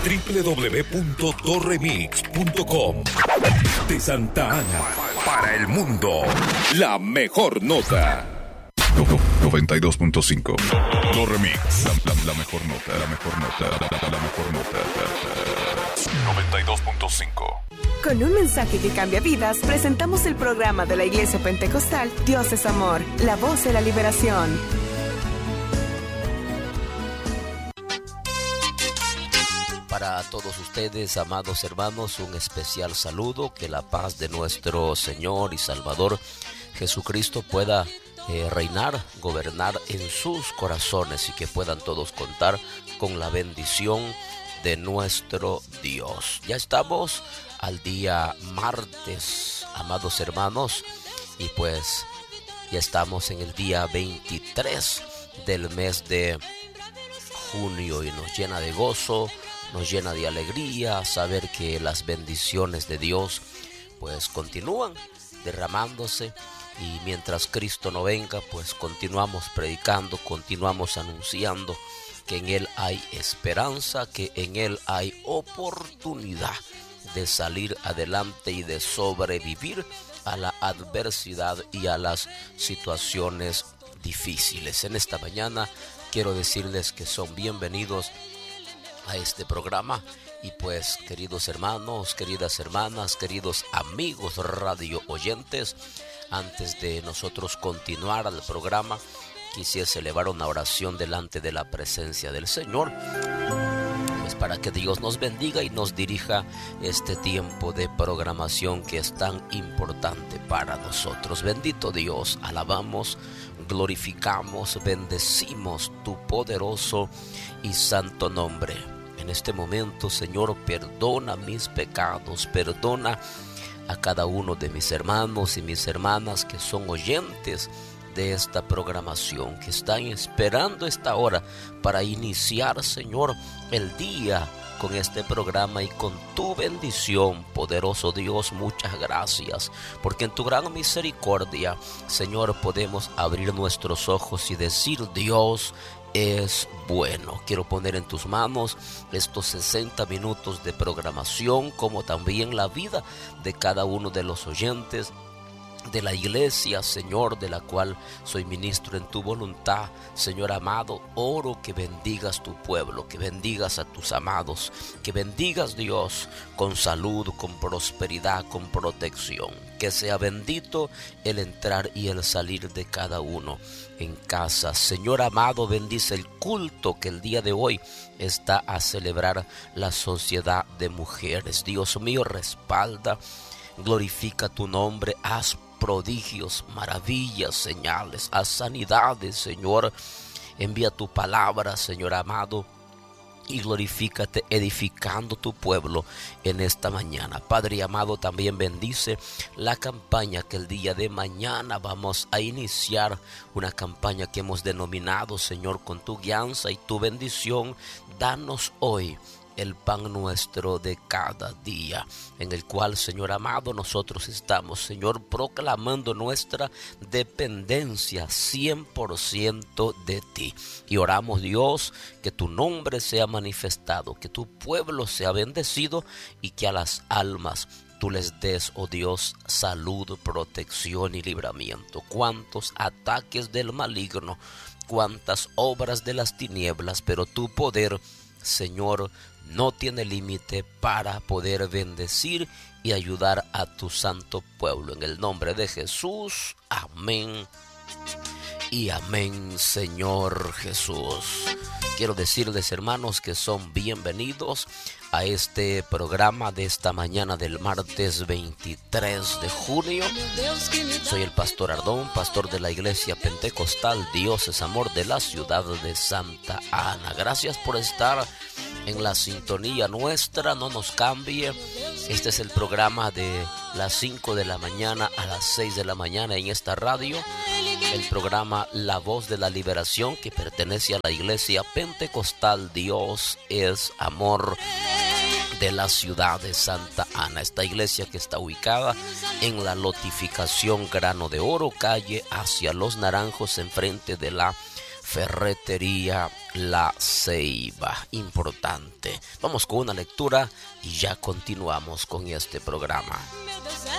www.torremix.com. De Santa Ana para el mundo, la mejor nota. 92.5. Torremix, la mejor nota, la mejor nota, la mejor nota. 92.5. Con un mensaje que cambia vidas, presentamos el programa de la Iglesia Pentecostal Dios es Amor, la voz de la liberación. Para todos ustedes, amados hermanos, un especial saludo. Que la paz de nuestro Señor y Salvador Jesucristo pueda reinar, gobernar en sus corazones y que puedan todos contar con la bendición de nuestro Dios. Ya estamos al día martes, amados hermanos, y pues ya estamos en el día 23 del mes de junio y nos llena de gozo, nos llena de alegría saber que las bendiciones de Dios pues continúan derramándose. Y mientras Cristo no venga, pues continuamos predicando, continuamos anunciando que en Él hay esperanza, que en Él hay oportunidad de salir adelante y de sobrevivir a la adversidad y a las situaciones difíciles. En esta mañana quiero decirles que son bienvenidos a este programa. Y pues, queridos hermanos, queridas hermanas, queridos amigos radio oyentes, antes de nosotros continuar al programa, quisiese elevar una oración delante de la presencia del Señor, pues para que Dios nos bendiga y nos dirija este tiempo de programación que es tan importante para nosotros. Bendito Dios, alabamos, glorificamos, bendecimos tu poderoso y santo nombre. En este momento, Señor, perdona mis pecados, perdona a cada uno de mis hermanos y mis hermanas que son oyentes de esta programación, que están esperando esta hora para iniciar, Señor, el día con este programa y con tu bendición. Poderoso Dios, muchas gracias, porque en tu gran misericordia, Señor, podemos abrir nuestros ojos y decir: Dios es bueno. Quiero poner en tus manos estos 60 minutos de programación, como también la vida de cada uno de los oyentes de la iglesia, Señor, de la cual soy ministro en tu voluntad. Señor amado, oro que bendigas tu pueblo, que bendigas a tus amados, que bendigas, Dios, con salud, con prosperidad, con protección. Que sea bendito el entrar y el salir de cada uno en casa. Señor amado, bendice el culto que el día de hoy está a celebrar la sociedad de mujeres. Dios mío, respalda, glorifica tu nombre, haz prodigios, maravillas, señales, haz sanidades, Señor. Envía tu palabra, Señor amado, y glorifícate edificando tu pueblo en esta mañana. Padre amado, también bendice la campaña que el día de mañana vamos a iniciar, una campaña que hemos denominado, Señor, con tu guianza y tu bendición. Danos hoy el pan nuestro de cada día, en el cual, Señor amado, nosotros estamos, Señor, proclamando nuestra dependencia 100% de ti. Y oramos, Dios, que tu nombre sea manifestado, que tu pueblo sea bendecido y que a las almas tú les des, oh Dios, salud, protección y libramiento. Cuántos ataques del maligno, cuántas obras de las tinieblas, pero tu poder, Señor, no tiene límite para poder bendecir y ayudar a tu santo pueblo. En el nombre de Jesús, amén y amén, Señor Jesús. Quiero decirles, hermanos, que son bienvenidos a este programa de esta mañana del martes 23 de junio. Soy el pastor Ardón, pastor de la iglesia pentecostal Dios es Amor de la ciudad de Santa Ana. Gracias por estar en la sintonía nuestra, no nos cambie. Este es el programa de las 5 de la mañana a las 6 de la mañana en esta radio. El programa La Voz de la Liberación, que pertenece a la iglesia pentecostal Dios es Amor de la ciudad de Santa Ana. Esta iglesia que está ubicada en la lotificación Grano de Oro, calle hacia Los Naranjos, enfrente de la Ferretería La Ceiba. Importante. Vamos con una lectura y ya continuamos con este programa.